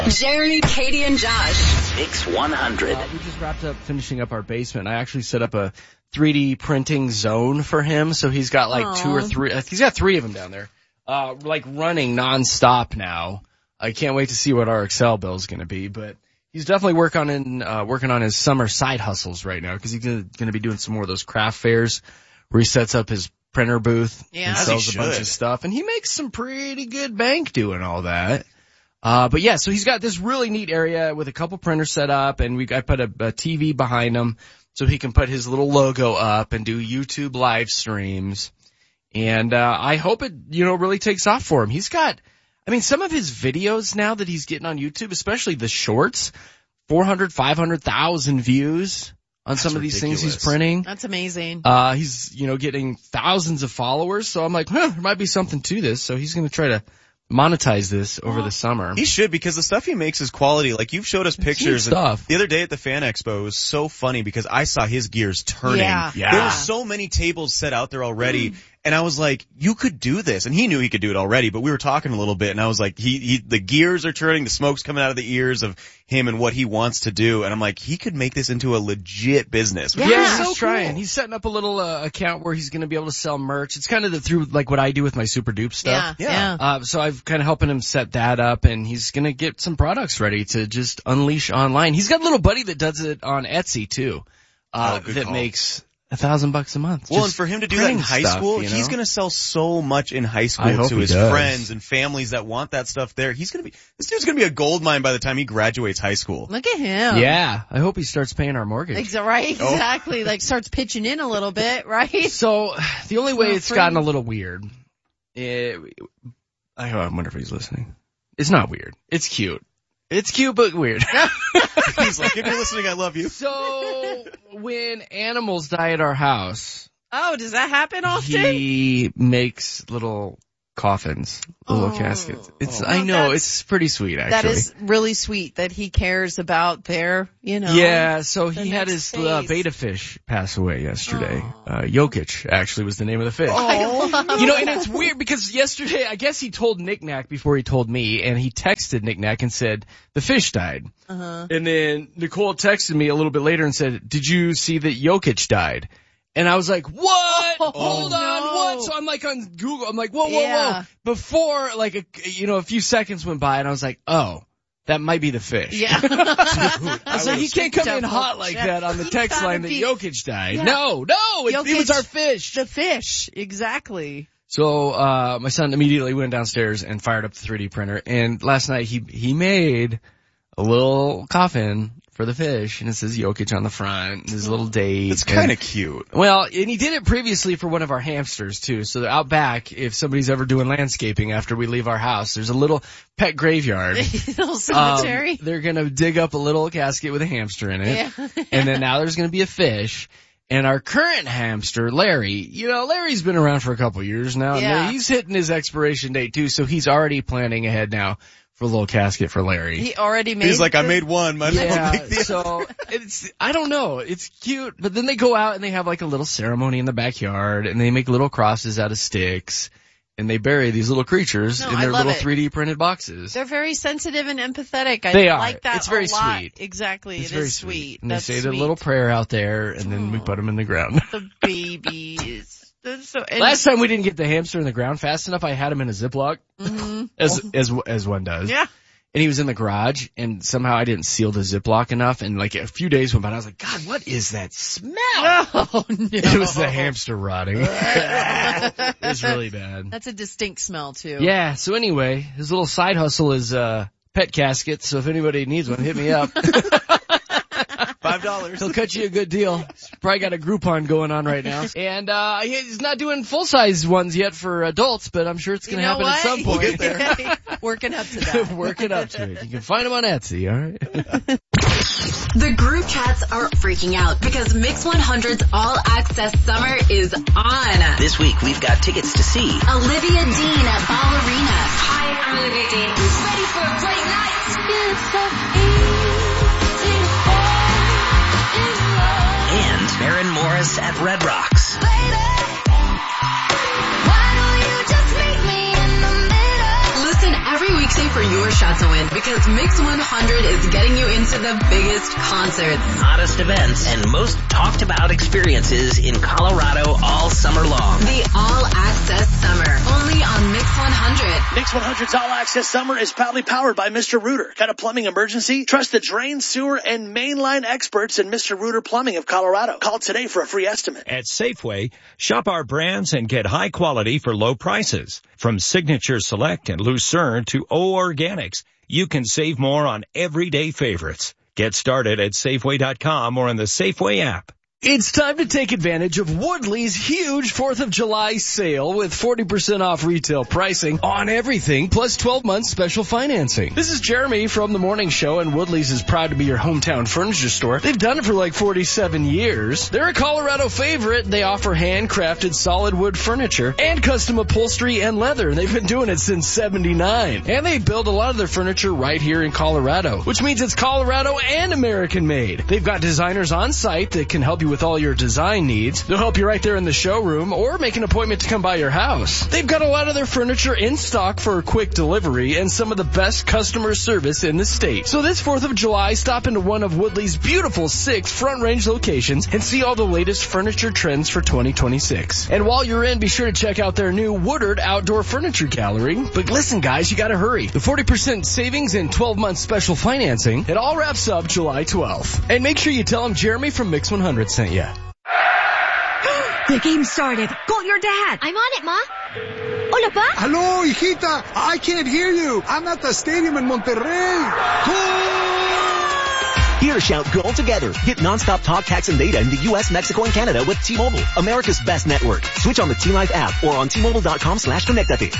Jeremy, Katie, and Josh. Mix 100. We just wrapped up finishing up our basement. I actually set up a 3D printing zone for him, so he's got like 2 or 3. He's got 3 of them down there, like running nonstop now. I can't wait to see what our Excel bill is going to be, but he's definitely working on his summer side hustles right now because he's going to be doing some more of those craft fairs where he sets up his printer booth and sells a bunch of stuff, and he makes some pretty good bank doing all that. But yeah, so he's got this really neat area with a couple printers set up, and I put a TV behind him so he can put his little logo up and do YouTube live streams. And I hope it, really takes off for him. He's got, some of his videos now that he's getting on YouTube, especially the shorts, 400, 500,000 views on some of these things he's printing. That's amazing. He's, getting thousands of followers, so I'm like, there might be something to this. So he's going to try to monetize this over the summer. He should, because the stuff he makes is quality. Like, you've showed us pictures. Stuff. The other day at the Fan Expo, it was so funny because I saw his gears turning. Yeah. There were so many tables set out there already. And I was like, you could do this. And he knew he could do it already, but we were talking a little bit, and I was like, the gears are turning, the smoke's coming out of the ears of him and what he wants to do. And I'm like, he could make this into a legit business. Yeah, he's trying. He's setting up a little account where he's going to be able to sell merch. It's kind of through like what I do with my Super Dupe stuff. Yeah. So I've kind of helping him set that up, and he's going to get some products ready to just unleash online. He's got a little buddy that does it on Etsy too. That makes $1,000 a month. Well, and for him to do that in high school, he's going to sell so much in high school to his friends and families that want that stuff there. This dude's going to be a gold mine by the time he graduates high school. Look at him. Yeah. I hope he starts paying our mortgage. Right, exactly. Like starts pitching in a little bit, right? So the only way it's gotten a little weird, I wonder if he's listening. It's not weird. It's cute. It's cute, but weird. He's like, if you're listening, I love you. So, when animals die at our house... Oh, does that happen often? He makes little coffins, little caskets. I know, it's pretty sweet, actually. That is really sweet that he cares about their, Yeah, so he had his beta fish pass away yesterday. Jokic, actually, was the name of the fish. And it's weird because yesterday, I guess he told Nick Nack before he told me, and he texted Nick Nack and said, the fish died. And then Nicole texted me a little bit later and said, did you see that Jokic died? And I was like, what? Hold on, what? So I'm like on Google, I'm like, whoa. Before, like, a few seconds went by, and I was like, oh, that might be the fish. Yeah. I was like, he can't come in hot like that on the text line that Jokic died. Yeah. No, it was our fish. The fish, exactly. So, my son immediately went downstairs and fired up the 3D printer, and last night he made a little coffin for the fish, and it says Jokic on the front, and his little date. It's kind of cute. Well, and he did it previously for one of our hamsters, too. So out back, if somebody's ever doing landscaping after we leave our house, there's a little pet graveyard. Little cemetery. They're going to dig up a little casket with a hamster in it. Yeah. And then now there's going to be a fish. And our current hamster, Larry, Larry's been around for a couple years now. Yeah. And he's hitting his expiration date, too, so he's already planning ahead now for a little casket for Larry. He already made. He's like, I made one. So I don't know. It's cute, but then they go out and they have like a little ceremony in the backyard, and they make little crosses out of sticks, and they bury these little creatures in their little 3D printed boxes. They're very sensitive and empathetic. They are. Like that. It's very sweet. Exactly. It's it very is sweet. And That's they say sweet. their little prayer out there, and then we put them in the ground. The babies. Last time we didn't get the hamster in the ground fast enough, I had him in a Ziploc, as one does. Yeah. And he was in the garage, and somehow I didn't seal the Ziploc enough, and like a few days went by, and I was like, God, what is that smell? Oh, no. It was the hamster rotting. It's really bad. That's a distinct smell, too. Yeah, so anyway, his little side hustle is pet caskets, so if anybody needs one, hit me up. $5. He'll cut you a good deal. Probably got a Groupon going on right now. And he's not doing full-size ones yet for adults, but I'm sure it's going to happen at some point. We'll get there. Working up to that. Working up to it. You can find them on Etsy, all right? The group chats are freaking out because Mix 100's All Access Summer is on. This week, we've got tickets to see Olivia Dean at Ballerina. Hi, I'm Olivia Dean. Ready for a great night? and Maren Morris at Red Rocks. Listen every weekday for your shot to win because Mix 100 is getting you into the biggest concerts, hottest events, and most talked about experiences in Colorado all summer long. The All Access Summer, only on Mix 100. Mix 100's All Access Summer is proudly powered by Mr. Rooter. Got a plumbing emergency? Trust the drain, sewer, and mainline experts in Mr. Rooter Plumbing of Colorado. Call today for a free estimate. At Safeway, shop our brands and get high quality for low prices. From Signature Select and Lucerne to O Organics, you can save more on everyday favorites. Get started at Safeway.com or on the Safeway app. It's time to take advantage of Woodley's huge 4th of July sale with 40% off retail pricing on everything plus 12 months special financing. This is Jeremy from The Morning Show, and Woodley's is proud to be your hometown furniture store. They've done it for like 47 years. They're a Colorado favorite. They offer handcrafted solid wood furniture and custom upholstery and leather. They've been doing it since '79. And they build a lot of their furniture right here in Colorado, which means it's Colorado and American made. They've got designers on site that can help you with all your design needs. They'll help you right there in the showroom or make an appointment to come by your house. They've got a lot of their furniture in stock for a quick delivery and some of the best customer service in the state. So this 4th of July, stop into one of Woodley's beautiful 6 Front Range locations and see all the latest furniture trends for 2026. And while you're in, be sure to check out their new Woodard Outdoor Furniture Gallery. But listen, guys, you gotta hurry. The 40% savings and 12-month special financing, it all wraps up July 12th. And make sure you tell them Jeremy from Mix 100 sent you. The game started. Call your dad. I'm on it, Ma. Hola, Pa. Hello, hijita. I can't hear you. I'm at the stadium in Monterrey. Here, shout goal together. Get nonstop talk, text, and data in the U.S., Mexico, and Canada with T-Mobile, America's best network. Switch on the T-Life app or on T-Mobile.com/connectate.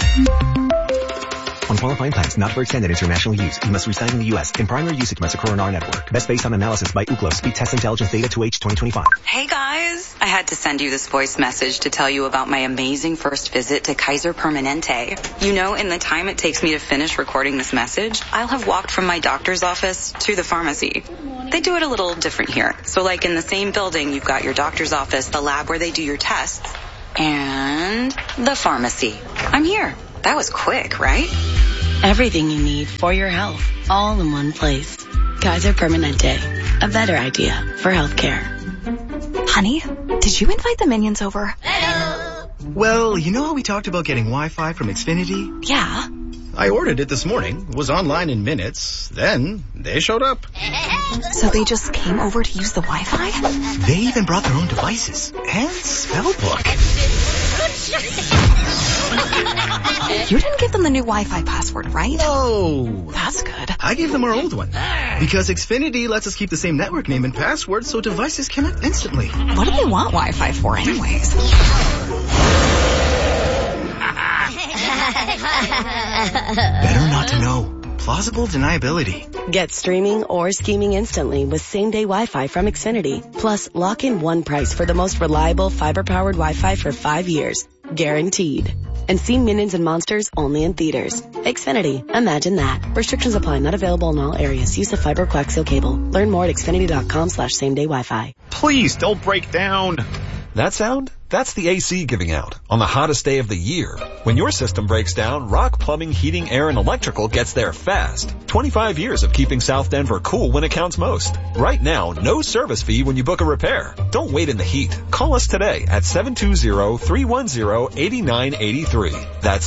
On qualifying plans, not for extended international use. You must reside in the U.S. In primary usage must occur on our network. Best based on analysis by Ookla. Speed Test Intelligence Data 2H 2025. Hey guys, I had to send you this voice message to tell you about my amazing first visit to Kaiser Permanente. You know, in the time it takes me to finish recording this message, I'll have walked from my doctor's office to the pharmacy. They do it a little different here. So like in the same building, you've got your doctor's office, the lab where they do your tests, and the pharmacy. I'm here. That was quick, right? Everything you need for your health, all in one place. Kaiser Permanente, a better idea for healthcare. Honey, did you invite the minions over? Hello. Well, you know how we talked about getting Wi-Fi from Xfinity? Yeah. I ordered it this morning, was online in minutes, then they showed up. So they just came over to use the Wi-Fi? They even brought their own devices and spellbook. You didn't give them the new Wi-Fi password, right? No. That's good. I gave them our old one. Because Xfinity lets us keep the same network name and password so devices connect instantly. What do they want Wi-Fi for anyways? Better not to know. Plausible deniability. Get streaming or scheming instantly with same-day Wi-Fi from Xfinity. Plus, lock in one price for the most reliable fiber-powered Wi-Fi for 5 years. Guaranteed. And see Minions and Monsters only in theaters. Xfinity. Imagine that. Restrictions apply. Not available in all areas. Use of fiber coaxial cable. Learn more at Xfinity.com/same-day Wi-Fi. Please don't break down. That sound? That's the AC giving out on the hottest day of the year. When your system breaks down, Rock Plumbing, Heating, Air, and Electrical gets there fast. 25 years of keeping South Denver cool when it counts most. Right now, no service fee when you book a repair. Don't wait in the heat. Call us today at 720-310-8983. That's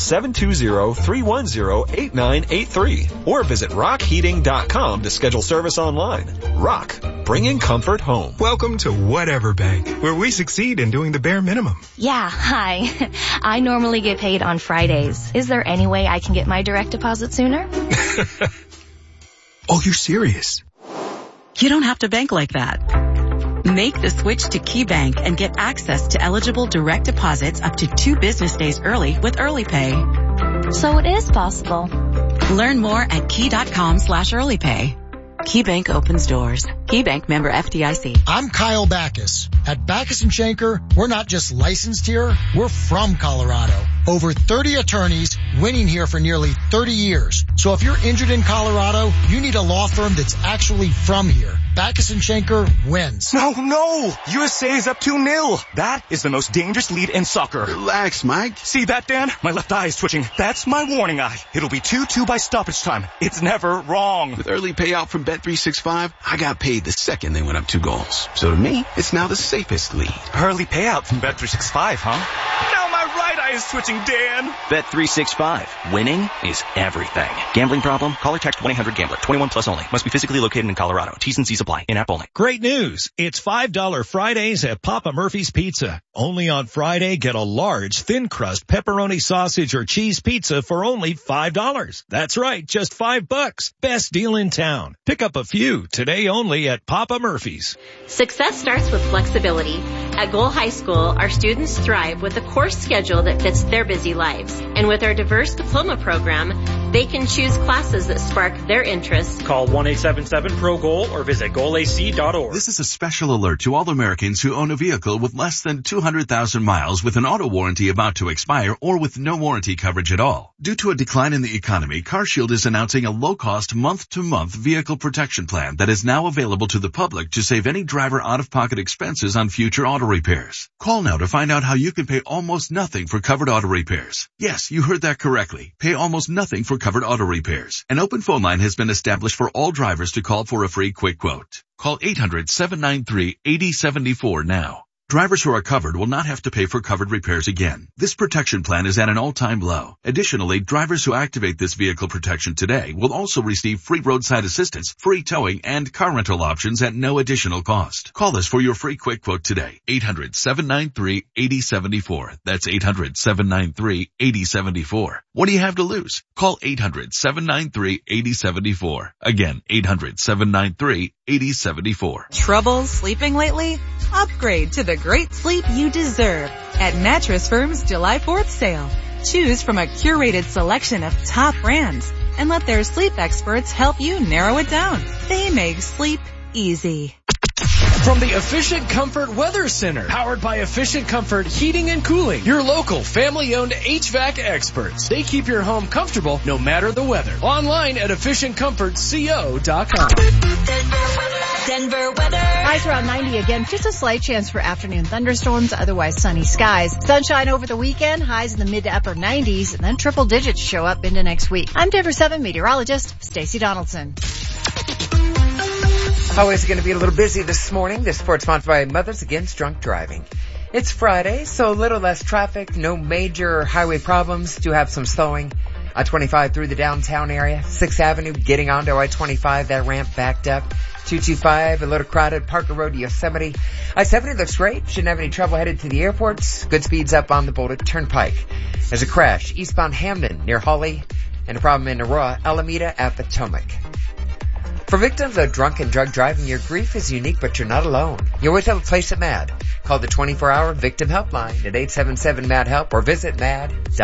720-310-8983. Or visit rockheating.com to schedule service online. Rock, bringing comfort home. Welcome to Whatever Bank, where we succeed in doing the bare minimum. Yeah, hi. I normally get paid on Fridays. Is there any way I can get my direct deposit sooner? Oh, you're serious? You don't have to bank like that. Make the switch to KeyBank and get access to eligible direct deposits up to 2 business days early with Early Pay. So it is possible. Learn more at key.com/earlypay. KeyBank opens doors. KeyBank member FDIC. I'm Kyle Backus. At Backus & Shanker, we're not just licensed here, we're from Colorado. Over 30 attorneys winning here for nearly 30 years. So if you're injured in Colorado, you need a law firm that's actually from here. Backus & Schenker wins. No! USA is up 2-0. That is the most dangerous lead in soccer. Relax, Mike. See that, Dan? My left eye is twitching. That's my warning eye. It'll be 2-2 by stoppage time. It's never wrong. With early payout from Bet365, I got paid the second they went up 2 goals. So to me, it's now the safest lead. Early payout from Bet365, huh? Now my right eye is twitching, Dan. Bet365. Winning is everything. Gambling problem? Call or text 1-800-GAMBLER. 21 plus only. Must be physically located in Colorado. T's and C's apply. In-app only. Great news. It's $5 Fridays at Papa Murphy's Pizza. Only on Friday, get a large thin crust pepperoni sausage or cheese pizza for only $5. That's right. Just $5. Best deal in town. Pick up a few today only at Papa Murphy's. Success starts with flexibility. At Goal High School, our students thrive with a course schedule that fits their busy lives. And with our diverse diploma program, they can choose classes that spark their interests. Call 1-877-PRO-GOAL or visit goalac.org. This is a special alert to all Americans who own a vehicle with less than 200,000 miles with an auto warranty about to expire or with no warranty coverage at all. Due to a decline in the economy, CarShield is announcing a low-cost month-to-month vehicle protection plan that is now available to the public to save any driver out-of-pocket expenses on future auto repairs. Call now to find out how you can pay almost nothing for covered auto repairs. Yes, you heard that correctly. Pay almost nothing for covered auto repairs. An open phone line has been established for all drivers to call for a free quick quote. Call 800-793-8074 now. Drivers who are covered will not have to pay for covered repairs again. This protection plan is at an all-time low. Additionally, drivers who activate this vehicle protection today will also receive free roadside assistance, free towing, and car rental options at no additional cost. Call us for your free quick quote today. 800-793-8074. That's 800-793-8074. What do you have to lose? Call 800-793-8074. Again, 800-793-8074. Trouble sleeping lately? Upgrade to the great sleep you deserve at Mattress Firm's July 4th sale. Choose from a curated selection of top brands and let their sleep experts help you narrow it down. They make sleep easy. From the Efficient Comfort Weather Center, powered by Efficient Comfort Heating and Cooling, your local family-owned HVAC experts. They keep your home comfortable no matter the weather. Online at EfficientComfortCO.com. Denver weather. Highs around 90 again. Just a slight chance for afternoon thunderstorms, otherwise sunny skies. Sunshine over the weekend, highs in the mid to upper 90s, and then triple digits show up into next week. I'm Denver 7 meteorologist Stacey Donaldson. Highways are going to be a little busy this morning. This report sponsored by Mothers Against Drunk Driving. It's Friday, so a little less traffic, no major highway problems. Do have some slowing. I-25 through the downtown area. 6th Avenue getting onto I-25, that ramp backed up. 225, a little crowded. Parker Road to Yosemite. I-70 looks great. Shouldn't have any trouble headed to the airports. Good speeds up on the Boulder Turnpike. There's a crash eastbound Hamden near Hawley, and a problem in Aurora, Alameda at Potomac. For victims of drunk and drug driving, your grief is unique, but you're not alone. You always have a place at MAD. Call the 24-hour victim helpline at 877-MAD-HELP or visit MAD.com.